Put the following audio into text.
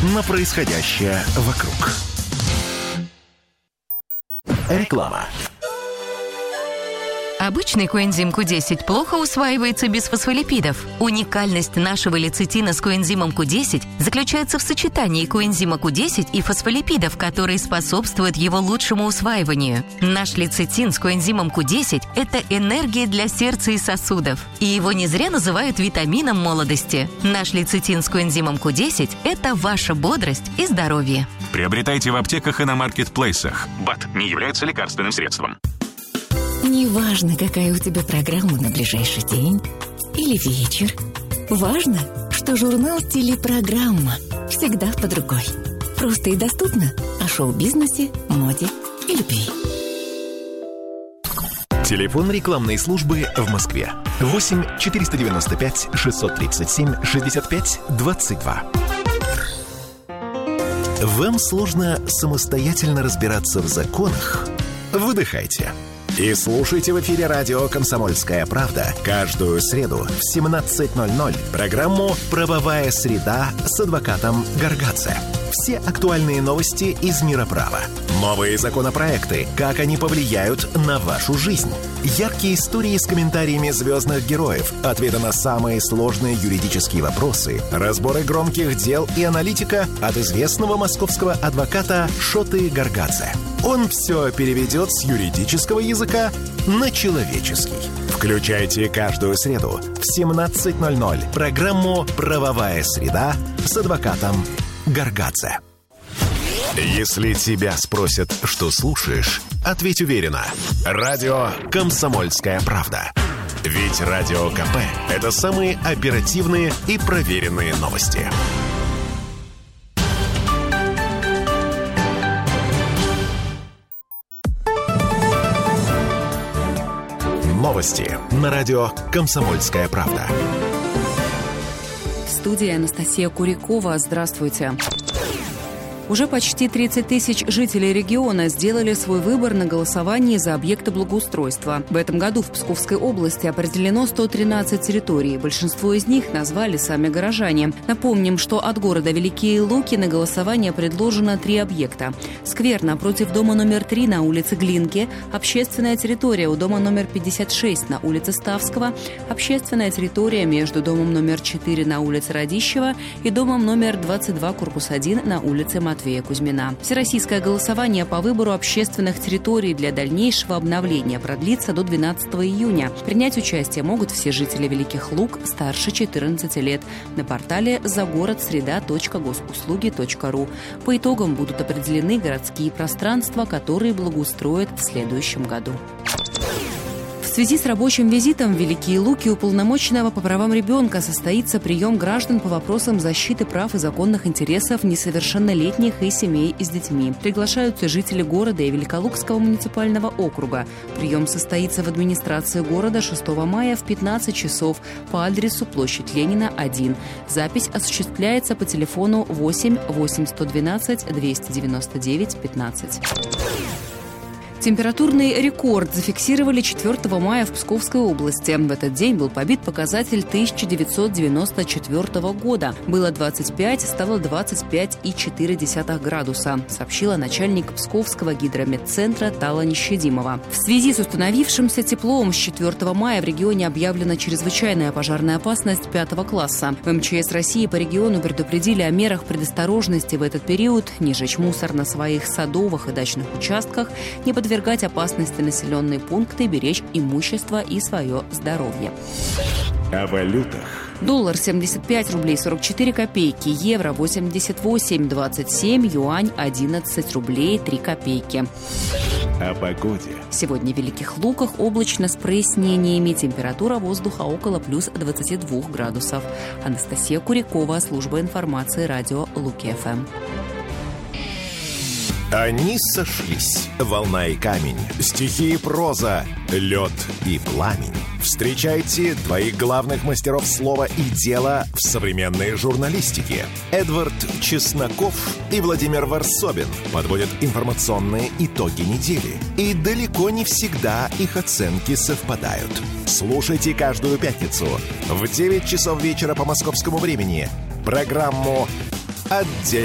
на происходящее вокруг. Реклама. Обычный коэнзим Q10 плохо усваивается без фосфолипидов. Уникальность нашего лецитина с коэнзимом Q10 заключается в сочетании коэнзима Q10 и фосфолипидов, которые способствуют его лучшему усваиванию. Наш лецитин с коэнзимом Q10 – это энергия для сердца и сосудов. И его не зря называют витамином молодости. Наш лецитин с коэнзимом Q10 – это ваша бодрость и здоровье. Приобретайте в аптеках и на маркетплейсах. БАД не является лекарственным средством. Неважно, какая у тебя программа на ближайший день или вечер. Важно, что журнал «Телепрограмма» всегда под рукой. Просто и доступно о шоу-бизнесе, моде и любви. Телефон рекламной службы в Москве. 8 495 637 65 22. Вам сложно самостоятельно разбираться в законах? Выдыхайте. И слушайте в эфире радио «Комсомольская правда» каждую среду в 17:00 программу «Правовая среда» с адвокатом Гаргадзе. Все актуальные новости из мира права. Новые законопроекты, как они повлияют на вашу жизнь. Яркие истории с комментариями звездных героев, ответы на самые сложные юридические вопросы, разборы громких дел и аналитика от известного московского адвоката Шоты Гаргадзе. Он все переведет с юридического языка на человеческий. Включайте каждую среду в 17:00 программу «Правовая среда» с адвокатом Гаргадзе. Если тебя спросят, что слушаешь, ответь уверенно. Радио «Комсомольская правда». Ведь Радио КП – это самые оперативные и проверенные новости. Новости на радио «Комсомольская правда». В студии Анастасия Курякова. Здравствуйте. Уже почти 30 тысяч жителей региона сделали свой выбор на голосовании за объекты благоустройства. В этом году в Псковской области определено 113 территорий. Большинство из них назвали сами горожане. Напомним, что от города Великие Луки на голосование предложено 3 объекта. Сквер напротив дома номер 3 на улице Глинки, общественная территория у дома номер 56 на улице Ставского, общественная территория между домом номер 4 на улице Радищева и домом номер 22, корпус 1 на улице Матвея Кузьмина. Всероссийское голосование по выбору общественных территорий для дальнейшего обновления продлится до 12 июня. Принять участие могут все жители Великих Луг старше 14 лет на портале загородсреда.госуслуги.ру. По итогам будут определены городские пространства, которые благоустроят в следующем году. В связи с рабочим визитом в Великие Луки уполномоченного по правам ребенка состоится прием граждан по вопросам защиты прав и законных интересов несовершеннолетних и семей с детьми. Приглашаются жители города и Великолукского муниципального округа. Прием состоится в администрации города 6 мая в 15 часов по адресу площадь Ленина, 1. Запись осуществляется по телефону 8 812 299 15. Температурный рекорд зафиксировали 4 мая в Псковской области. В этот день был побит показатель 1994 года. Было 25, стало 25,4 градуса, сообщила начальник Псковского гидрометцентра Тала Нещедимова. В связи с установившимся теплом с 4 мая в регионе объявлена чрезвычайная пожарная опасность 5 класса. В МЧС России по региону предупредили о мерах предосторожности в этот период: не жечь мусор на своих садовых и дачных участках, не подвергать опасности населенные пункты, беречь имущество и свое здоровье. О валютах. Доллар 75 рублей 44 копейки, евро 88,27, юань 11 рублей 3 копейки. О погоде. Сегодня в Великих Луках облачно с прояснениями. Температура воздуха около плюс 22 градусов. Анастасия Курякова, служба информации, радио Луки-ФМ. Они сошлись. Волна и камень, стихи и проза, лед и пламень. Встречайте двоих главных мастеров слова и дела в современной журналистике. Эдвард Чесноков и Владимир Варсобин подводят информационные итоги недели. И далеко не всегда их оценки совпадают. Слушайте каждую пятницу в 9 часов вечера по московскому времени программу «Отдельно».